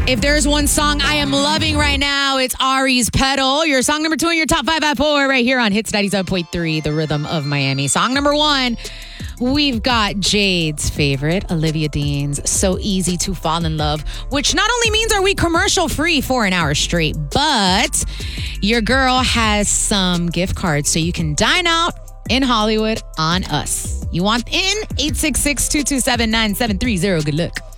If there's one song I am loving right now, it's Ari's Pedal. Your song number 2 in your top 5 at 4 right here on Hits 97.3, the rhythm of Miami. Song number 1, we've got Jade's favorite, Olivia Dean's So Easy to Fall in Love, which not only means are we commercial free for an hour straight, but your girl has some gift cards so you can dine out in Hollywood on us. You want in? 866-227-9730. Good luck.